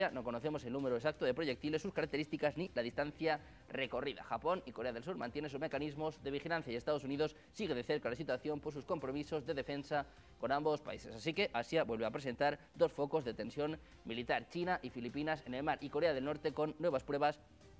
No conocemos el número exacto de proyectiles, sus características ni la distancia recorrida. Japón y Corea del Sur mantienen sus mecanismos de vigilancia y Estados Unidos sigue de cerca la situación por sus compromisos de defensa con ambos países. Así que Asia vuelve a presentar dos focos de tensión militar, China y Filipinas en el mar y Corea del Norte con nuevas pruebas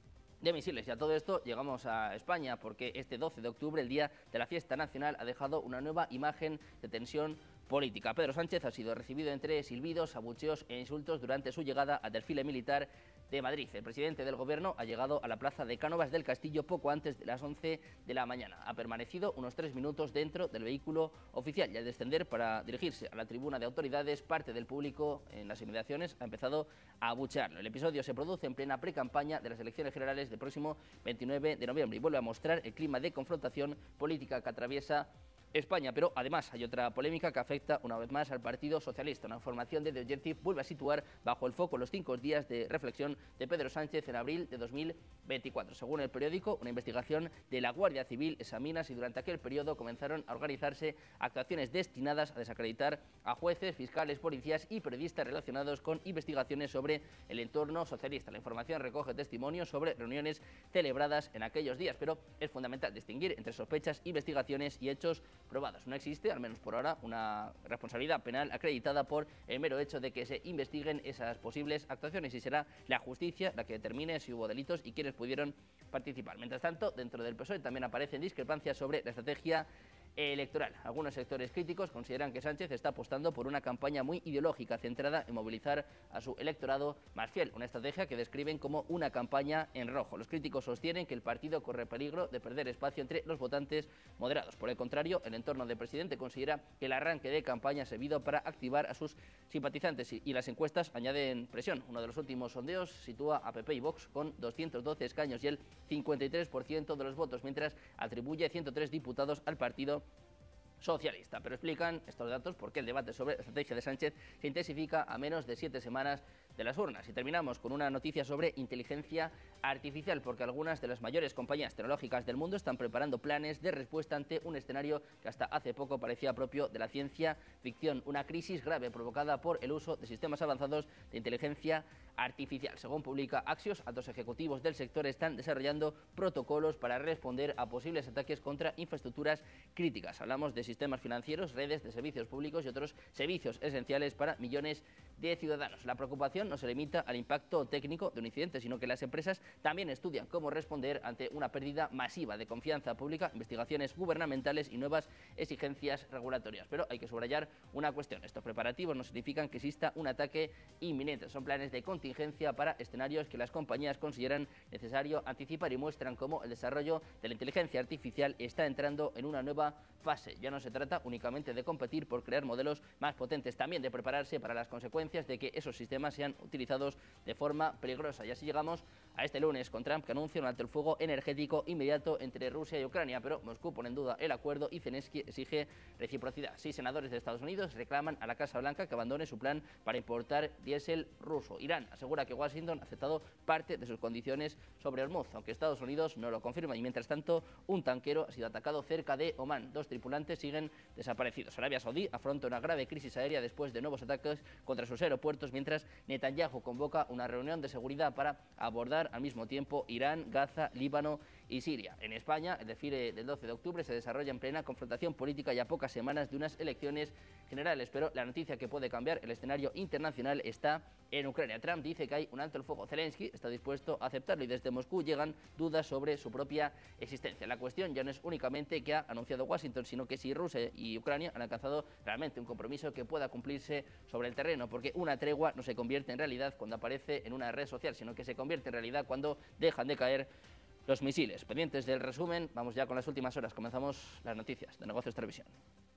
de misiles. Y a todo esto llegamos a España porque este 12 de octubre, el día de la fiesta nacional, ha dejado una nueva imagen de tensión política. Pedro Sánchez ha sido recibido entre silbidos, abucheos e insultos durante su llegada al desfile militar de Madrid. El presidente del Gobierno ha llegado a la plaza de Cánovas del Castillo poco antes de las 11 de la mañana. Ha permanecido unos 3 minutos dentro del vehículo oficial y al descender para dirigirse a la tribuna de autoridades, parte del público en las inmediaciones ha empezado a abuchearlo. El episodio se produce en plena precampaña de las elecciones generales del próximo 29 de noviembre y vuelve a mostrar el clima de confrontación política que atraviesa España, pero además hay otra polémica que afecta una vez más al Partido Socialista. Una información de The Objective vuelve a situar bajo el foco los 5 días de reflexión de Pedro Sánchez en abril de 2024. Según el periódico, una investigación de la Guardia Civil examina si durante aquel periodo comenzaron a organizarse actuaciones destinadas a desacreditar a jueces, fiscales, policías y periodistas relacionados con investigaciones sobre el entorno socialista. La información recoge testimonios sobre reuniones celebradas en aquellos días, pero es fundamental distinguir entre sospechas, investigaciones y hechos probados. No existe, al menos por ahora, una responsabilidad penal acreditada por el mero hecho de que se investiguen esas posibles actuaciones y será la justicia la que determine si hubo delitos y quiénes pudieron participar. Mientras tanto, dentro del PSOE también aparecen discrepancias sobre la estrategia electoral. Algunos sectores críticos consideran que Sánchez está apostando por una campaña muy ideológica centrada en movilizar a su electorado más fiel, una estrategia que describen como una campaña en rojo. Los críticos sostienen que el partido corre peligro de perder espacio entre los votantes moderados. Por el contrario, el entorno del presidente considera que el arranque de campaña ha servido para activar a sus simpatizantes y las encuestas añaden presión. Uno de los últimos sondeos sitúa a PP y Vox con 212 escaños y el 53% de los votos, mientras atribuye 103 diputados al partido socialista. Pero explican estos datos por qué el debate sobre la estrategia de Sánchez se intensifica a menos de 7 semanas de las urnas. Y terminamos con una noticia sobre inteligencia artificial, porque algunas de las mayores compañías tecnológicas del mundo están preparando planes de respuesta ante un escenario que hasta hace poco parecía propio de la ciencia ficción, una crisis grave provocada por el uso de sistemas avanzados de inteligencia artificial. Según publica Axios, altos ejecutivos del sector están desarrollando protocolos para responder a posibles ataques contra infraestructuras críticas. Hablamos de sistemas financieros, redes de servicios públicos y otros servicios esenciales para millones de ciudadanos. La preocupación no se limita al impacto técnico de un incidente, sino que las empresas también estudian cómo responder ante una pérdida masiva de confianza pública, investigaciones gubernamentales y nuevas exigencias regulatorias. Pero hay que subrayar una cuestión. Estos preparativos no significan que exista un ataque inminente. Son planes de contingencia para escenarios que las compañías consideran necesario anticipar y muestran cómo el desarrollo de la inteligencia artificial está entrando en una nueva fase. Ya no se trata únicamente de competir por crear modelos más potentes, también de prepararse para las consecuencias de que esos sistemas sean utilizados de forma peligrosa. Y así llegamos a este lunes con Trump, que anuncia un alto el fuego energético inmediato entre Rusia y Ucrania, pero Moscú pone en duda el acuerdo y Zelensky exige reciprocidad. 6 senadores de Estados Unidos reclaman a la Casa Blanca que abandone su plan para importar diésel ruso. Irán asegura que Washington ha aceptado parte de sus condiciones sobre Hormuz, aunque Estados Unidos no lo confirma. Y mientras tanto, un tanquero ha sido atacado cerca de Omán. 2 tripulantes siguen desaparecidos. Arabia Saudí afronta una grave crisis aérea después de nuevos ataques contra sus aeropuertos, mientras Netanyahu convoca una reunión de seguridad para abordar al mismo tiempo Irán, Gaza, Líbano y Siria. En España, el desfile del 12 de octubre se desarrolla en plena confrontación política y a pocas semanas de unas elecciones generales, pero la noticia que puede cambiar el escenario internacional está en Ucrania. Trump dice que hay un alto el fuego. Zelensky está dispuesto a aceptarlo y desde Moscú llegan dudas sobre su propia existencia. La cuestión ya no es únicamente que ha anunciado Washington, sino que si Rusia y Ucrania han alcanzado realmente un compromiso que pueda cumplirse sobre el terreno, porque una tregua no se convierte en realidad cuando aparece en una red social, sino que se convierte en realidad cuando dejan de caer los misiles. Pendientes del resumen, vamos ya con las últimas horas. Comenzamos las noticias de Negocios Televisión.